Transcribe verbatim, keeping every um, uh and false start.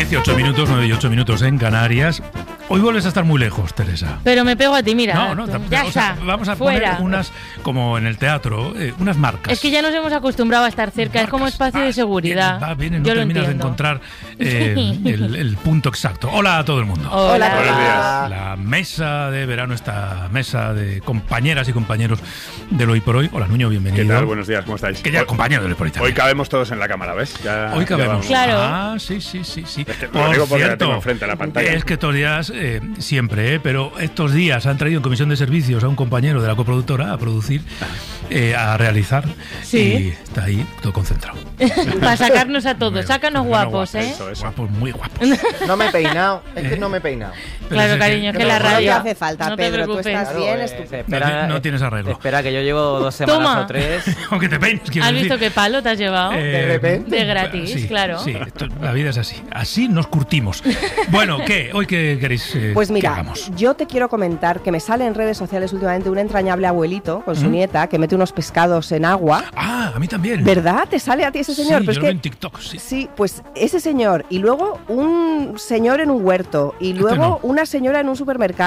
dieciocho minutos, nueve y ocho minutos en Canarias. Hoy vuelves a estar muy lejos, Teresa. Pero me pego a ti, mira. No, no, tú, tam- ya o sea, está. vamos a fuera. poner unas, como en el teatro, eh, unas marcas. Es que ya nos hemos acostumbrado a estar cerca, Marcas. es como espacio Va, de seguridad. Viene, va, viene, no Yo lo terminas de entiendo. encontrar eh, el, el punto exacto. Hola a todo el mundo. Hola. Buenos días. La mesa de verano, esta mesa de compañeras y compañeros del Hoy por Hoy. Hola, Nuño, bienvenido. ¿Qué tal? Buenos días, ¿cómo estáis? Que ya Hoy- compañero del Hoy por Hoy también. Hoy cabemos todos en la cámara, ¿ves? Ya, Hoy ya cabemos. vamos. Claro. Ah, sí, sí, sí, sí. Es que lo digo porque la tengo enfrente a la pantalla. Es que estos días, eh, siempre, eh, pero estos días han traído en comisión de servicios a un compañero de la coproductora a producir, eh, a realizar. Sí. Y está ahí todo concentrado. Para sacarnos a todos, Bueno, sácanos bueno, guapos, ¿eh? Eso, eso. Guapos, muy guapos. No me he peinado, es que ¿Eh? no me he peinado. Pero Claro, sí, cariño, es que pero la no- radio. No te hace falta, No te Pedro, tú preocupes. estás Claro, bien, eh, estupendo. espera, no tienes arreglo. Espera, que yo llevo dos semanas Toma. o tres. Aunque te peines, quiero ¿Has decir. visto qué palo te has llevado? Eh, De repente. De gratis, sí, claro. Sí, esto- la vida es así. Así nos curtimos. Bueno, ¿qué? ¿Hoy qué queréis eh, Pues que mira, hagamos? yo te quiero comentar que me sale en redes sociales últimamente un entrañable abuelito con su ¿Mm? nieta que mete unos pescados en agua. Ah, a mí también. ¿Verdad? ¿Te sale a ti ese señor? Sí, Pues yo que- lo veo en TikTok, sí. Sí, pues ese señor y luego un señor en un huerto y Este luego no. una señora en un supermercado.